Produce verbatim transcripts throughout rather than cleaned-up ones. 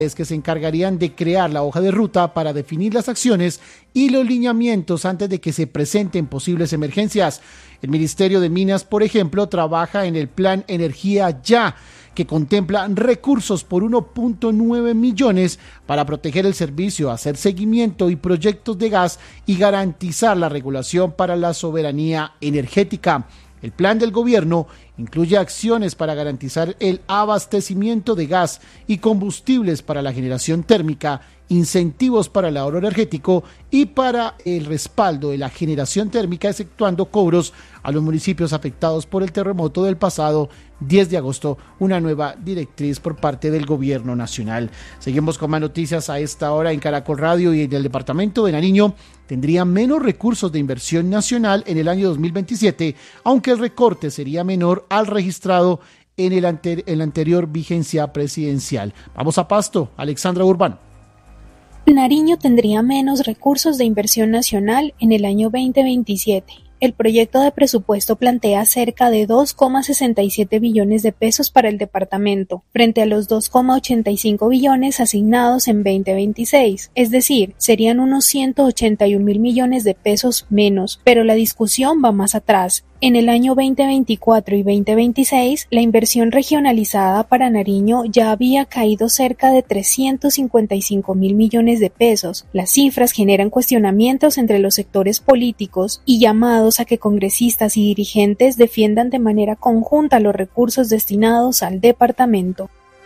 que se encargarían de crear la hoja de ruta para definir las acciones y los lineamientos antes de que se presenten posibles emergencias. El Ministerio de Minas, por ejemplo, trabaja en el Plan Energía Ya, que contempla recursos por uno punto nueve millones para proteger el servicio, hacer seguimiento y proyectos de gas y garantizar la regulación para la soberanía energética. El plan del gobierno incluye acciones para garantizar el abastecimiento de gas y combustibles para la generación térmica, incentivos para el ahorro energético y para el respaldo de la generación térmica, exceptuando cobros a los municipios afectados por el terremoto del pasado diez de agosto, una nueva directriz por parte del gobierno nacional. Seguimos con más noticias a esta hora en Caracol Radio. Y en el departamento de Nariño tendría menos recursos de inversión nacional en el año dos mil veintisiete, aunque el recorte sería menor al registrado en el ante- en la anterior vigencia presidencial. Vamos a Pasto, Alexandra Urbano. Nariño tendría menos recursos de inversión nacional en el año veinte veintisiete. El proyecto de presupuesto plantea cerca de dos coma sesenta y siete billones de pesos para el departamento, frente a los dos coma ochenta y cinco billones asignados en veinte veintiséis, es decir, serían unos ciento ochenta y un mil millones de pesos menos, pero la discusión va más atrás. En el año veinte veinticuatro y veinte veintiséis, la inversión regionalizada para Nariño ya había caído cerca de trescientos cincuenta y cinco mil millones de pesos. Las cifras generan cuestionamientos entre los sectores políticos y llamados a que congresistas y dirigentes defiendan de manera conjunta los recursos destinados al departamento.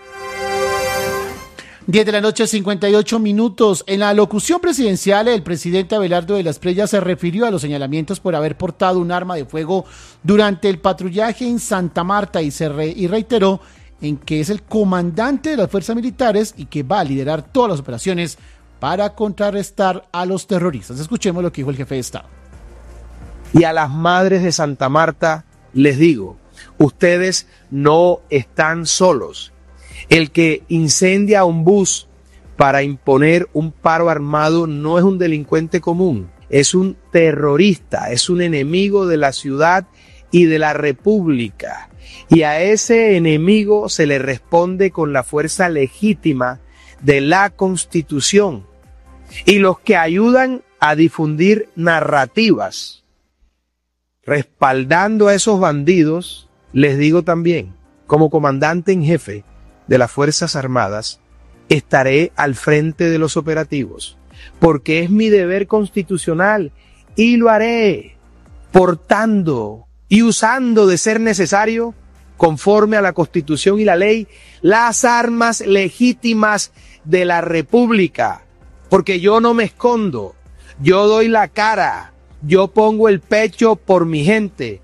diez de la noche, cincuenta y ocho minutos. En la locución presidencial, el presidente Abelardo de las Preyas se refirió a los señalamientos por haber portado un arma de fuego durante el patrullaje en Santa Marta y, se re- y reiteró en que es el comandante de las fuerzas militares y que va a liderar todas las operaciones para contrarrestar a los terroristas. Escuchemos lo que dijo el jefe de Estado. Y a las madres de Santa Marta les digo, ustedes no están solos. El que incendia un bus para imponer un paro armado no es un delincuente común, es un terrorista, es un enemigo de la ciudad y de la república. Y a ese enemigo se le responde con la fuerza legítima de la Constitución. Y los que ayudan a difundir narrativas respaldando a esos bandidos, les digo también, como comandante en jefe de las Fuerzas Armadas, estaré al frente de los operativos, porque es mi deber constitucional y lo haré portando y usando de ser necesario, conforme a la Constitución y la ley, las armas legítimas de la República, porque yo no me escondo, yo doy la cara, yo pongo el pecho por mi gente.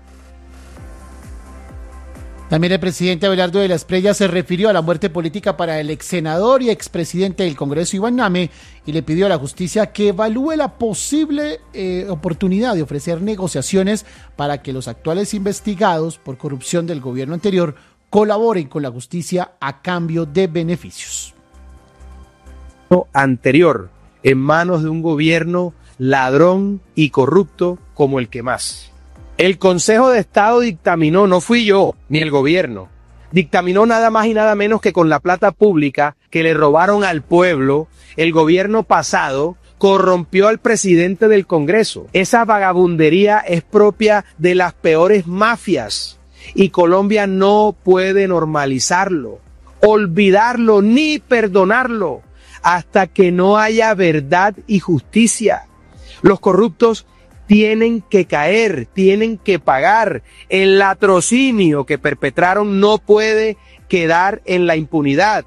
También el presidente Abelardo de las Preyas se refirió a la muerte política para el ex senador y expresidente del Congreso Iván Name y le pidió a la justicia que evalúe la posible eh, oportunidad de ofrecer negociaciones para que los actuales investigados por corrupción del gobierno anterior colaboren con la justicia a cambio de beneficios. Anterior, en manos de un gobierno ladrón y corrupto como el que más. El Consejo de Estado dictaminó, no fui yo, ni el gobierno, dictaminó nada más y nada menos que con la plata pública que le robaron al pueblo, el gobierno pasado corrompió al presidente del Congreso. Esa vagabundería es propia de las peores mafias y Colombia no puede normalizarlo, olvidarlo ni perdonarlo hasta que no haya verdad y justicia. Los corruptos tienen que caer, tienen que pagar. El latrocinio que perpetraron no puede quedar en la impunidad.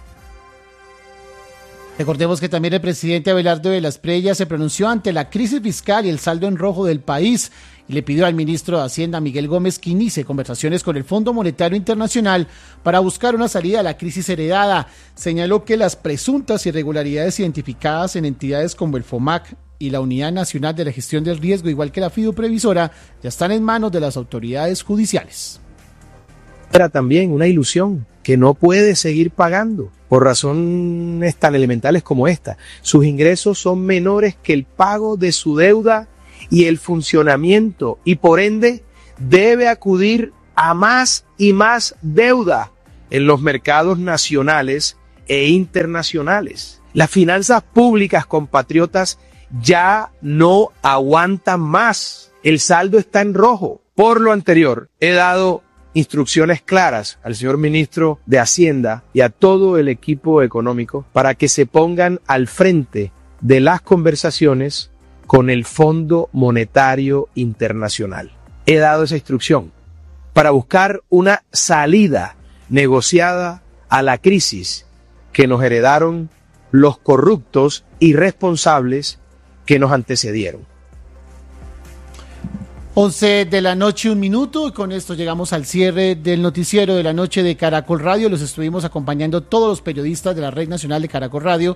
Recordemos que también el presidente Abelardo de las Preyas se pronunció ante la crisis fiscal y el saldo en rojo del país y le pidió al ministro de Hacienda, Miguel Gómez, que inicie conversaciones con el Fondo Monetario Internacional para buscar una salida a la crisis heredada. Señaló que las presuntas irregularidades identificadas en entidades como el FOMAC y la Unidad Nacional de la Gestión del Riesgo, igual que la Fiduprevisora, ya están en manos de las autoridades judiciales. Era también una ilusión que no puede seguir pagando por razones tan elementales como esta. Sus ingresos son menores que el pago de su deuda y el funcionamiento y por ende debe acudir a más y más deuda en los mercados nacionales e internacionales. Las finanzas públicas, compatriotas, ya no aguantan más. El saldo está en rojo. Por lo anterior, he dado instrucciones claras al señor ministro de Hacienda y a todo el equipo económico para que se pongan al frente de las conversaciones con el Fondo Monetario Internacional. He dado esa instrucción para buscar una salida negociada a la crisis que nos heredaron los corruptos irresponsables que nos antecedieron. once de la noche, un minuto, y con esto llegamos al cierre del noticiero de la noche de Caracol Radio. Los estuvimos acompañando todos los periodistas de la Red Nacional de Caracol Radio,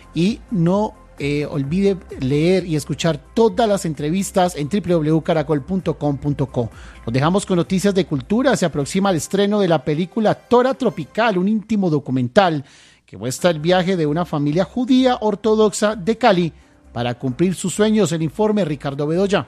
y no eh, olvide leer y escuchar todas las entrevistas en doble u doble u doble u punto caracol punto com punto co. Los dejamos con noticias de cultura. Se aproxima el estreno de la película Tora Tropical, un íntimo documental que muestra el viaje de una familia judía ortodoxa de Cali para cumplir sus sueños. El informe, Ricardo Bedoya.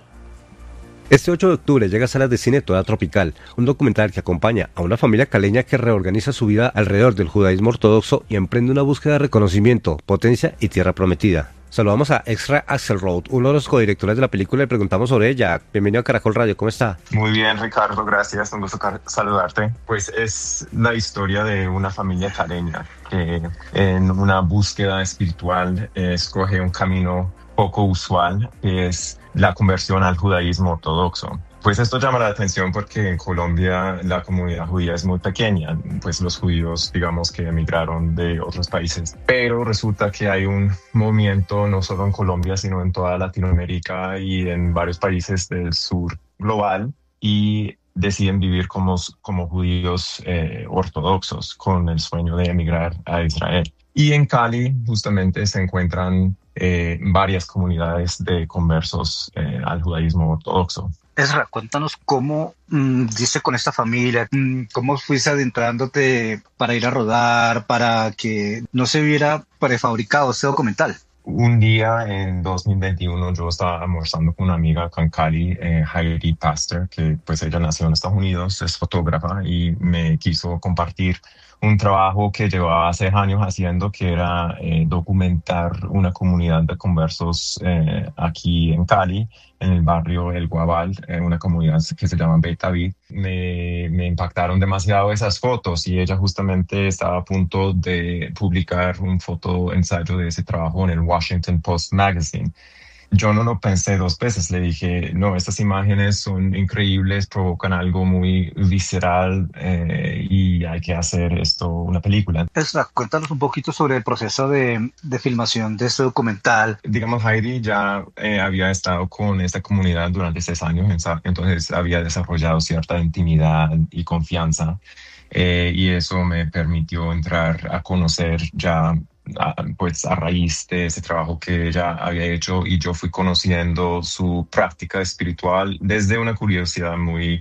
Este ocho de octubre llega a salas de cine Tora Tropical, un documental que acompaña a una familia caleña que reorganiza su vida alrededor del judaísmo ortodoxo y emprende una búsqueda de reconocimiento, potencia y tierra prometida. Saludamos a Extra Axelrod, uno de los codirectores de la película, y preguntamos sobre ella. Bienvenido a Caracol Radio, ¿cómo está? Muy bien, Ricardo, gracias, un gusto saludarte. Pues es la historia de una familia caleña que en una búsqueda espiritual eh, escoge un camino poco usual, que es la conversión al judaísmo ortodoxo. Pues esto llama la atención porque en Colombia la comunidad judía es muy pequeña, pues los judíos, digamos, que emigraron de otros países. Pero resulta que hay un movimiento no solo en Colombia, sino en toda Latinoamérica y en varios países del sur global, y deciden vivir como, como judíos eh, ortodoxos con el sueño de emigrar a Israel. Y en Cali justamente se encuentran eh, varias comunidades de conversos eh, al judaísmo ortodoxo. Ezra, cuéntanos cómo mmm, diste con esta familia, mmm, cómo fuiste adentrándote para ir a rodar, para que no se viera prefabricado este documental. Un día en dos mil veintiuno yo estaba almorzando con una amiga acá en Cali, eh, Heidi Pastor, que pues ella nació en Estados Unidos, es fotógrafa y me quiso compartir un trabajo que llevaba hace años haciendo, que era eh, documentar una comunidad de conversos eh, aquí en Cali, en el barrio El Guabal, eh, una comunidad que se llama Beit David. Me, me impactaron demasiado esas fotos y ella justamente estaba a punto de publicar un foto ensayo de ese trabajo en el Washington Post Magazine. Yo no lo pensé dos veces, le dije, no, estas imágenes son increíbles, provocan algo muy visceral eh, y hay que hacer esto una película. Ezra, cuéntanos un poquito sobre el proceso de, de filmación de este documental. Digamos, Heidi ya eh, había estado con esta comunidad durante seis años, entonces había desarrollado cierta intimidad y confianza, eh, y eso me permitió entrar a conocer ya A, pues a raíz de ese trabajo que ella había hecho, y yo fui conociendo su práctica espiritual desde una curiosidad muy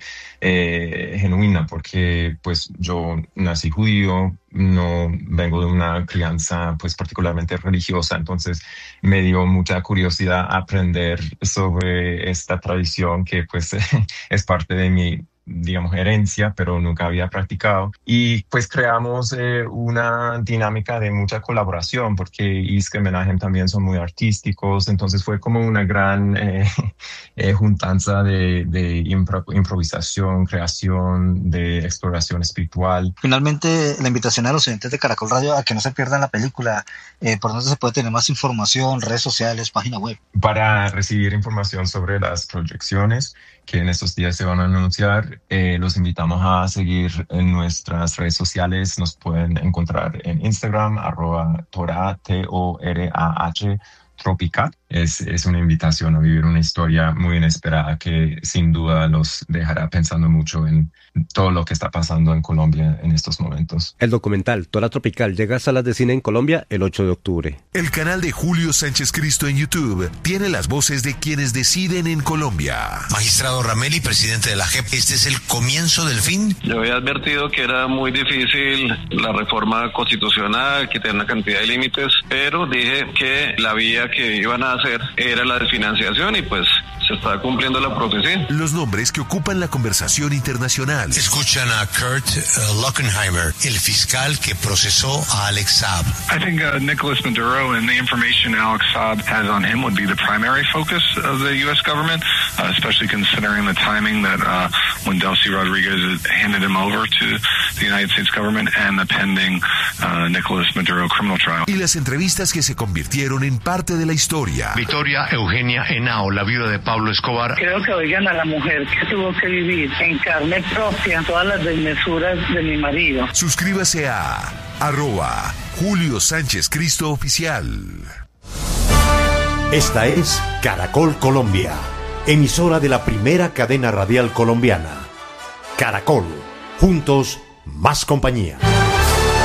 eh, genuina, porque pues yo nací judío, no vengo de una crianza pues particularmente religiosa, entonces me dio mucha curiosidad aprender sobre esta tradición que pues es parte de mi, digamos, herencia, pero nunca había practicado. Y pues creamos eh, una dinámica de mucha colaboración, porque Isque y Menahem también son muy artísticos, entonces fue como una gran eh, eh, juntanza de, de impro- improvisación, creación, de exploración espiritual. Finalmente, la invitación a los oyentes de Caracol Radio a que no se pierdan la película, eh, por donde se puede tener más información, redes sociales, página web. Para recibir información sobre las proyecciones que en estos días se van a anunciar, eh, los invitamos a seguir en nuestras redes sociales. Nos pueden encontrar en Instagram, arroba Torah, T O R A H, Tropical. Es, es una invitación a vivir una historia muy inesperada que sin duda los dejará pensando mucho en todo lo que está pasando en Colombia en estos momentos. El documental Tora Tropical llega a salas de cine en Colombia el ocho de octubre. El canal de Julio Sánchez Cristo en YouTube tiene las voces de quienes deciden en Colombia. Magistrado Rameli, presidente de la J E P, ¿este es el comienzo del fin? Yo había advertido que era muy difícil la reforma constitucional, que tenía una cantidad de límites, pero dije que la vía que iban a hacer era la desfinanciación y pues se está cumpliendo la profecía. Los nombres que ocupan la conversación internacional. Escuchan a Kurt uh, Luckenheimer, el fiscal que procesó a Alex Saab. I think uh, Nicolas Maduro and the information Alex Saab has on him would be the primary focus of the U S government, uh, especially considering the timing that uh, when Delcy Rodriguez handed him over to the United States government and the pending uh, Nicolas Maduro criminal trial. Y las entrevistas que se convirtieron en parte de la historia. Victoria Eugenia Henao, la viuda de Pablo Escobar. Creo que oigan a la mujer que tuvo que vivir en carne propia todas las desmesuras de mi marido. Suscríbase a arroba Julio Sánchez Cristo Oficial. Esta es Caracol Colombia, emisora de la primera cadena radial colombiana. Caracol, juntos, más compañía.